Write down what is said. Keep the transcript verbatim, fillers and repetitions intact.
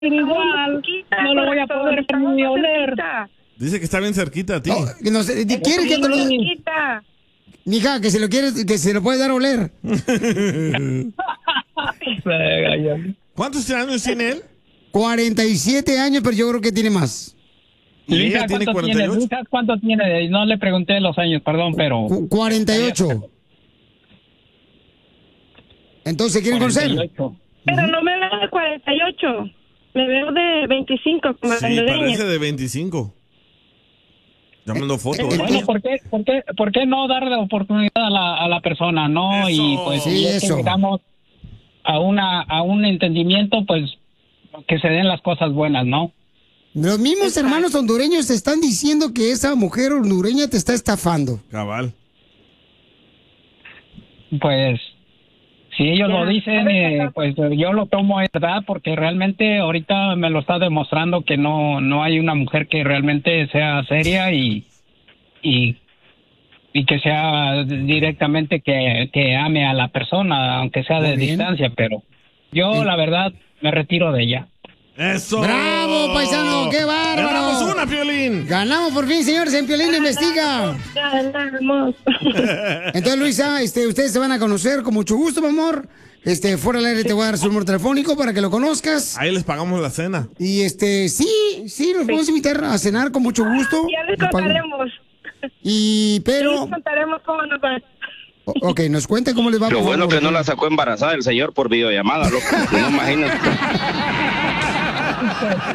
igual, no lo voy a poder ni oler. Dice que está bien cerquita a ti. Oh, no sé, ¿quieres que te lo cerquita? Mija, que se lo quieres, que se lo puede dar a oler. ¿Cuántos años tiene él? cuarenta y siete años, pero yo creo que tiene más. ¿Y Luisa, ella tiene ¿cuánto cuarenta y tiene? ocho? Luisa, ¿cuánto tiene? No le pregunté los años, perdón, pero... Cu- cuarenta y ocho. Entonces, ¿quieren conocer? cuarenta y ocho. Pero no me veo de cuarenta y ocho. Me veo de veinticinco, como Sí, salvadoreña. parece de veinticinco. Ya mandó foto. ¿eh? Bueno, ¿por qué, por, qué, ¿por qué no darle oportunidad a la, a la persona, no? Eso. Y pues Sí, si es que eso. llegamos a, una, a un entendimiento, pues que se den las cosas buenas, ¿no? Los mismos hermanos hondureños te están diciendo que esa mujer hondureña te está estafando. Cabal. Pues si ellos Ya. lo dicen, eh, pues eh, yo lo tomo de verdad, porque realmente ahorita me lo está demostrando que no no hay una mujer que realmente sea seria y y, y que sea directamente que, que ame a la persona, aunque sea de Muy bien. distancia, pero yo Sí. la verdad me retiro de ella. ¡Eso! ¡Bravo, paisano! ¡Qué bárbaro! ¡Ganamos una, Piolín! Ganamos por fin, señores, en Piolín Investiga. Ganamos. Entonces, Luisa, este, ustedes se van a conocer con mucho gusto, mi amor. Este, fuera del aire te voy a dar su número telefónico para que lo conozcas. Ahí les pagamos la cena. Y este, sí, sí, nos podemos invitar a cenar con mucho gusto. Ya les Lo pago. contaremos. Y, Ya pero, les contaremos cómo nos va. o- ok, nos cuenta cómo les va. Lo por bueno favor. que no la sacó embarazada el señor por videollamada, loco. No imagínate.